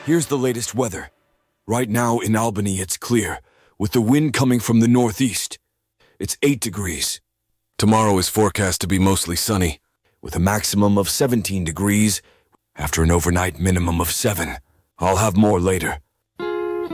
Here's the latest weather. Right now in Albany it's clear, with the wind coming from the northeast. It's 8 degrees. Tomorrow is forecast to be mostly sunny, with a maximum of 17 degrees after an overnight minimum of 7. I'll have more later.